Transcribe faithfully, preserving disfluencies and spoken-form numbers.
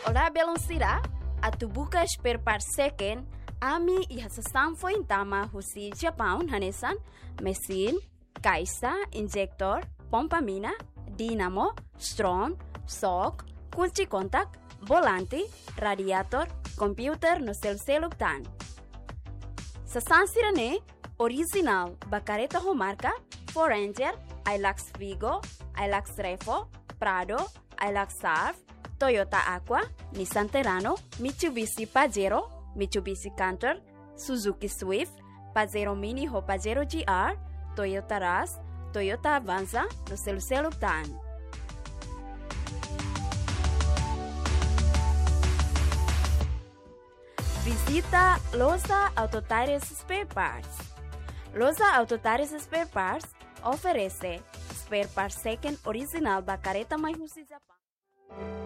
Olá, Beloncira. A tu busca spare part second. Ami e hasastan foi em tama husi Japão, hanesan, mesin, caixa, injector, pompa mina, dinamo, strong, sock, kunci kontak, volante, radiator, computer no seu celuktan. Sasansira ne original bacareta ho marca Foranger, Hilux Vigo, Hilux Revo, Prado, Hilux Surf, Toyota Aqua, Nissan Terrano, Mitsubishi Pajero, Mitsubishi Canter, Suzuki Swift, Pajero Mini ou Pajero G R, Toyota Rush, Toyota Avanza no seu celuktan. Visita Loja Autotires Spare Parts. Loja Autotires Spare Parts oferece spare parts second original bacareta mais Japão.